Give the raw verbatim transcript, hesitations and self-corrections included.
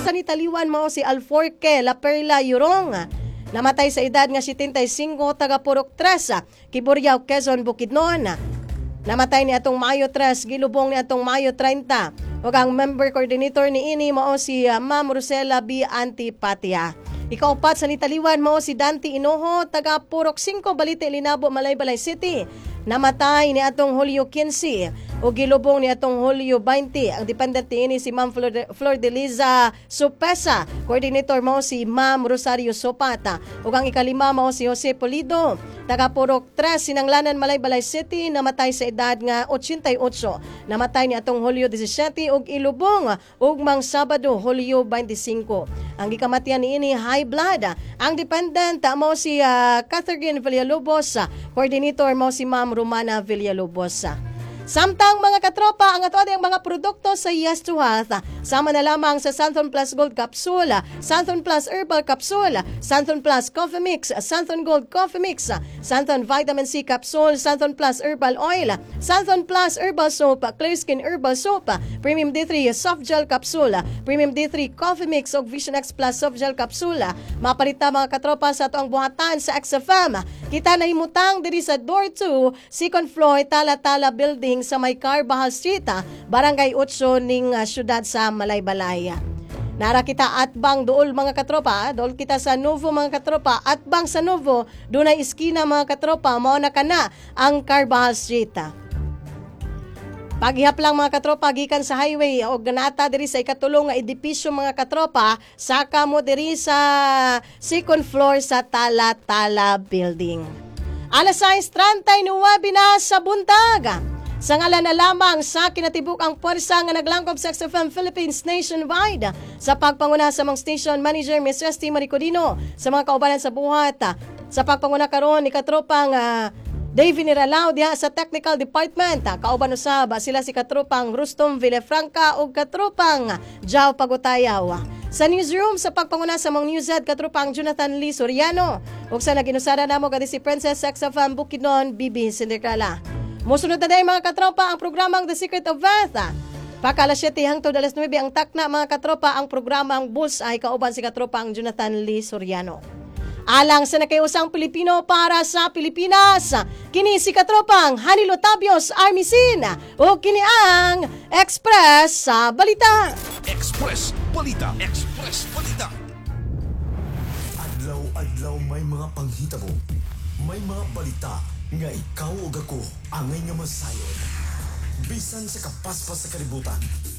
sa nitaliwan mo si Alforque La Perla Yurong. Namatay sa edad nga setenta y cinco, taga Purok tres, Kiburyaw, Quezon, Bukidnon. Namatay ni atong Mayo tres, gilubong ni atong Mayo treinta. Ug ang member coordinator ni ini mao si uh, Ma'am Rosela B. Antipatia. Ikaupat sa nitaliwan mo si Dante Inoho, taga Purok cinco, Balite, Linabo, Malaybalay City. Namatay ni atong Hulyo quince o gilubong ni atong Hulyo veinte. Ang dependent ni si Ma'am Flor de, Flor de Liza Sopesa. Coordinator mo si Ma'am Rosario Sopata. Ug ang ikalima mo si Jose Polido, taga Purok tres, Sinanglanan, Malaybalay City. Namatay sa edad nga eighty-eight. Namatay ni atong Hulyo seventeen ug ilubong ugmang Sabado Hulyo twenty-five. Ang gikamatian ni ini high blood. Ang dependent mo si uh, Catherine Villalobos. Coordinator mo si Ma'am Romana Villalobos. Samtang mga katropa, ang ato ang mga produkto sa Yes to Health. Sama na lamang sa Santhon Plus Gold Capsule, Santhon Plus Herbal Capsule, Santhon Plus Coffee Mix, Santhon Gold Coffee Mix, Santhon Vitamin C Capsule, Santhon Plus Herbal Oil, Santhon Plus Herbal Soap, Clear Skin Herbal Soap, Premium D three Soft Gel Capsule, Premium D three Coffee Mix o Vision X Plus Soft Gel Capsule. Mapalita mga katropa sa ato ang buhatan sa X F M. Kita na himutang diri sa Door two, second floor, Tala-Tala Building sa may Carbajal Street, Barangay eight ning uh, syudad sa Malaybalay. Nara kita atbang dool mga katropa, dool kita sa Novo mga katropa, atbang sa Novo, dunay iskina mga katropa, mao na kana ang Carbajal Street. Paghihap lang mga katropa gikan sa highway o ganata diri sa ikatulong nga edipisyo mga katropa, saka mo diri sa second floor sa Tala-Tala Building. Alas sais treinta y nueve na sa buntag. Sa ngalan na lamang sa kinatibukang puwersa nga naglangkob sa X F M Philippines nationwide, sa pagpanguna sa mga station manager Miss Resty Maricodino, sa mga kaubanan sa buhat, sa pagpanguna karon ni katropang uh, Davy Niralao diha sa Technical Department, kauban usab sila si katropang Rustom Villafranca o katropang Jao Pagutayaw. Sa newsroom, sa pagpanguna sa mga newshead, katropang Jonathan Lee Soriano, ug sa naginusara namo gadi si Princess X F M Bukidnon, Bibi Cinderella. Musunod na day mga katropa ang programang The Secret of Wealth. Pagka alas siyete hangtod alas nuwebe ang takna mga katropa ang programang Bullseye kauban si katropang Jonathan Lee Soriano. Alang sa nakiusang Pilipino para sa Pilipinas, kini si katropang Hanilo Tabios Armisin o kini ang Express sa Balita. Express Balita. Express Balita. Adlaw-adlaw may mga panghitabo. May mga balita nga ikaw o ako angay nga masayon. Bisan sa kapaspas sa kalibutan,